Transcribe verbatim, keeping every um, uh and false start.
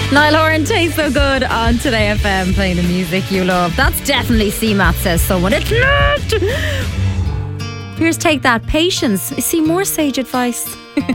Niall Horan, Tastes So Good on Today F M, playing the music you love. That's definitely C MAT, says someone. It's not. Here's Take That, Patience. I see more sage advice.